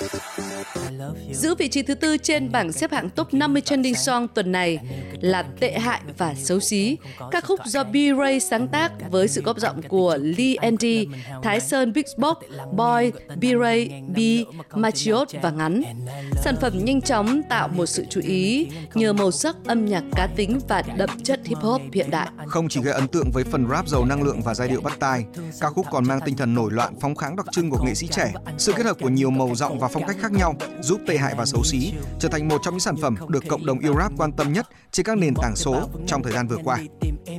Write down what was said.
Giữ vị trí thứ tư trên bảng xếp hạng top 50 trending song tuần này là Tệ hại và xấu xí, ca khúc do B-Ray sáng tác với sự góp giọng của Lee Andy, Thái Sơn Big Box, Boy, B-Ray, B, Machiot và Ngắn. Sản phẩm nhanh chóng tạo một sự chú ý nhờ màu sắc âm nhạc cá tính và đậm chất hip hop hiện đại. Không chỉ gây ấn tượng với phần rap giàu năng lượng và giai điệu bắt tai, ca khúc còn mang tinh thần nổi loạn phóng khoáng đặc trưng của nghệ sĩ trẻ. Sự kết hợp của nhiều màu giọng và phong cách khác nhau giúp Tệ hại và xấu xí trở thành một trong những sản phẩm được cộng đồng yêu rap quan tâm nhất trên các nền tảng số trong thời gian vừa qua.